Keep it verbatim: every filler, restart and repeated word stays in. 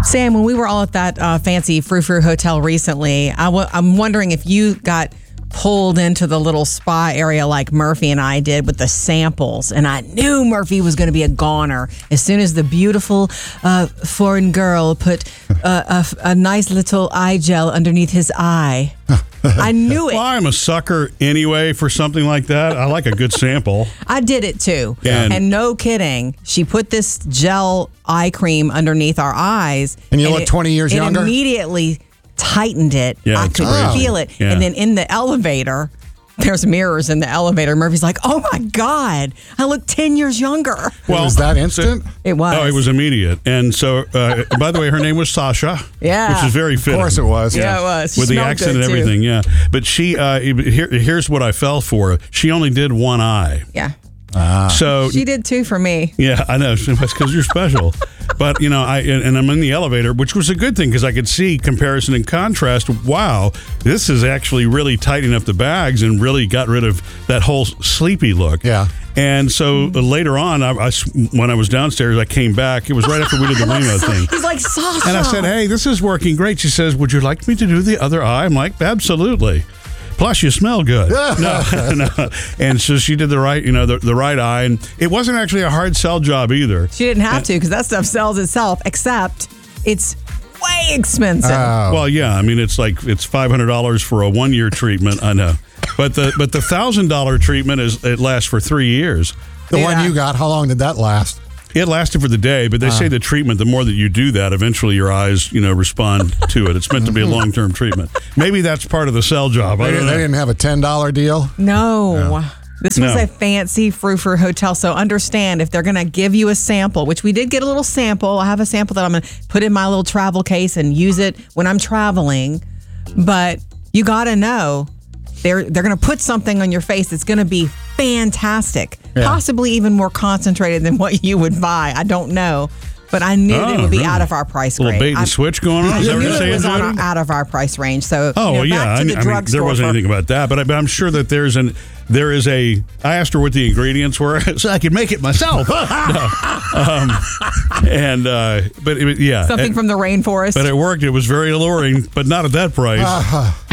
Sam, when we were all at that uh, fancy Frou Frou hotel recently, I w- I'm wondering if you got pulled into the little spa area like Murphy and I did with the samples. And I knew Murphy was going to be a goner as soon as the beautiful uh, foreign girl put uh, a, a nice little eye gel underneath his eye. I knew it. Well, I'm a sucker anyway for something like that. I like a good sample. I did it too. Yeah. And, and no kidding, she put this gel eye cream underneath our eyes. And you look twenty years it younger? immediately tightened it. Yeah, I it's could great. feel it. Yeah. And then in the elevator, there's mirrors in the elevator. Murphy's like, oh my God, I look ten years younger. Well, was that instant? It was. Oh, it was immediate. And so, uh, by the way, her name was Sasha. Yeah. Which is very fitting. Of course it was. Yeah, it was. She With the smelled accent good, and too. everything, yeah. But she, uh, here, here's what I fell for. She only did one eye. Yeah. So She did too for me. yeah, I know. It's because you're special. But, you know, I and, and I'm in the elevator, which was a good thing because I could see comparison and contrast. Wow, this is actually really tightening up the bags and really got rid of that whole sleepy look. Yeah. And so uh, later on, I, I, when I was downstairs, I came back. It was right after we did the Reno thing. He's like, Sasha. And I said, hey, this is working great. She says, would you like me to do the other eye? I'm like, absolutely. Plus, you smell good. no, no. And so she did the right, you know, the, the right eye. And it wasn't actually a hard sell job either. She didn't have to because that stuff sells itself, except it's way expensive. Oh. Well, yeah. I mean, it's like it's five hundred dollars for a one year treatment. I know, but the but the thousand dollar treatment is it lasts for three years. The Yeah. one you got, how long did that last? It lasted for the day, but they say the treatment, the more that you do that, eventually your eyes, you know, respond to it. It's meant to be a long term treatment. Maybe that's part of the sell job. I They, don't they know. didn't have a ten dollar deal? No. This was No. a fancy Frou Frou hotel. So understand if they're going to give you a sample, which we did get a little sample. I have a sample that I'm going to put in my little travel case and use it when I'm traveling. But you got to know they're they're going to put something on your face that's going to be fantastic, Yeah. possibly even more concentrated than what you would buy. I don't know. But I knew that it Oh, would be really? out of our price A little range. bait and I- switch going on? I Is that what knew you're it saying, was on Jody? our, out of our price range. So, Oh, you know, well, yeah. back I to mean, the I mean, there drugstore wasn't for- anything about that, but, I, but I'm sure that there's an there is a. I asked her what the ingredients were, so I could make it myself. No. um, and uh, but it, yeah, something it- from the rainforest. But it worked. It was very alluring, but not at that price.